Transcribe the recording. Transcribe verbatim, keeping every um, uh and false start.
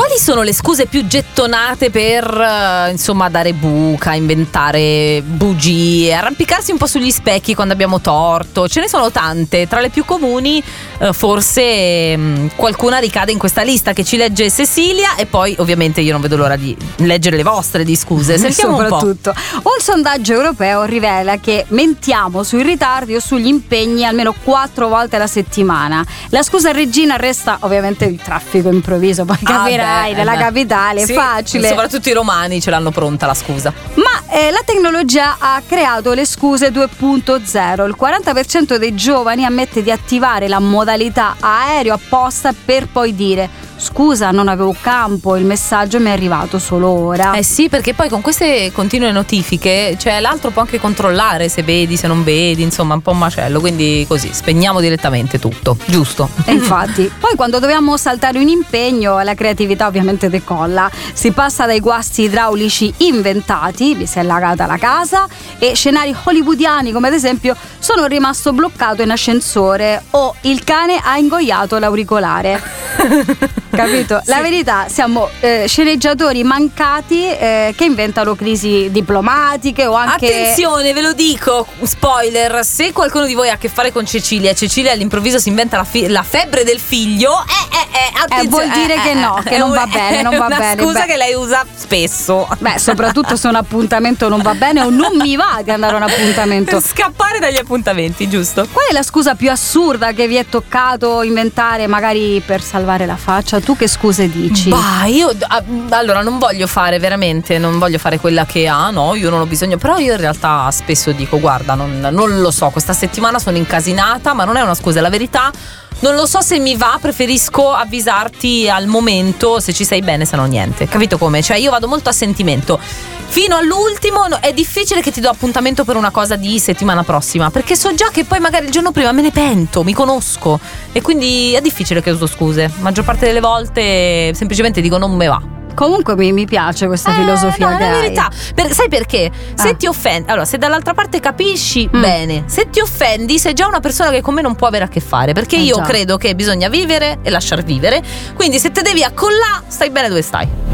Quali sono le scuse più gettonate per uh, insomma dare buca, inventare bugie, arrampicarsi un po' sugli specchi quando abbiamo torto? Ce ne sono tante. Tra le più comuni uh, forse um, qualcuna ricade in questa lista che ci legge Cecilia, e poi ovviamente io non vedo l'ora di leggere le vostre di scuse. Sentiamo un po'. Soprattutto un sondaggio europeo rivela che mentiamo sui ritardi o sugli impegni almeno quattro volte alla settimana. La scusa regina resta ovviamente il traffico improvviso, poi capirai, ah beh, nella beh. capitale Sì, è facile. Soprattutto i romani ce l'hanno pronta la scusa. Ma eh, la tecnologia ha creato le scuse due punto zero. Il quaranta per cento dei giovani ammette di attivare la modalità aereo apposta per poi dire: scusa, non avevo campo, il messaggio mi è arrivato solo ora. Eh sì, perché poi con queste continue notifiche, cioè l'altro può anche controllare se vedi, se non vedi, insomma un po' un macello, quindi così spegniamo direttamente tutto, giusto? E infatti, poi quando dobbiamo saltare un impegno la creatività ovviamente decolla. Si passa dai guasti idraulici inventati, mi si è allagata la casa, e scenari hollywoodiani come ad esempio sono rimasto bloccato in ascensore o il cane ha ingoiato l'auricolare. Capito? Sì. La verità, siamo eh, sceneggiatori mancati eh, che inventano crisi diplomatiche o anche. Attenzione, ve lo dico, spoiler, se qualcuno di voi ha a che fare con Cecilia, Cecilia all'improvviso si inventa la, fi- la febbre del figlio, eh, eh, eh, attenzione, eh, vuol dire eh, che no, che eh, non va è bene, non va una bene. Scusa Beh. che lei usa spesso. Beh, soprattutto se un appuntamento non va bene o non mi va di andare a un appuntamento. Per scappare dagli appuntamenti, giusto? Qual è la scusa più assurda che vi è toccato inventare, magari per salvare la faccia? Tu che scuse dici? Bah, io ah, allora non voglio fare veramente, non voglio fare quella che ha, ah, no, io non ho bisogno, però io in realtà spesso dico: guarda, non, non lo so, questa settimana sono incasinata, ma non è una scusa, è la verità. Non lo so se mi va, preferisco avvisarti al momento, se ci sei bene, se no niente. Capito come? Cioè io vado molto a sentimento. Fino all'ultimo no, è difficile che ti do appuntamento per una cosa di settimana prossima, perché so già che poi magari il giorno prima me ne pento, mi conosco, e quindi è difficile che uso scuse. Maggior parte delle volte semplicemente dico non me va. Comunque mi, mi piace questa Eh, filosofia no, che è la hai. verità. Per- sai perché? Se Ah. ti offendi, allora se dall'altra parte capisci, Mm. bene. Se ti offendi sei già una persona che con me non può avere a che fare, perché Eh io già. credo che bisogna vivere e lasciar vivere. Quindi se te devi accollare, stai bene dove stai.